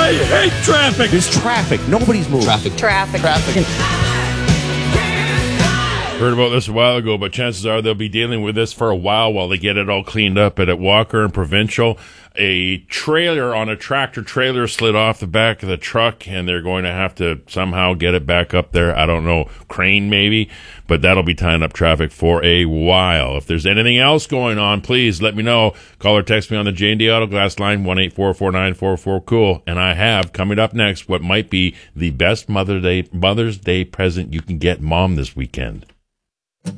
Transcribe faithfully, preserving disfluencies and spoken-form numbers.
I hate traffic. There's traffic. Nobody's moving. Traffic. Traffic. Traffic. Heard about this a while ago, but chances are they'll be dealing with this for a while while they get it all cleaned up. But at Walker and Provincial, a trailer on a tractor trailer slid off the back of the truck, and they're going to have to somehow get it back up there. I don't know, crane maybe, but that'll be tying up traffic for a while. If there's anything else going on, please let me know. Call or text me on the J and D Auto Glass line, one eight four four nine four four cool. And I have coming up next what might be the best Mother's Day, Mother's Day present you can get Mom this weekend.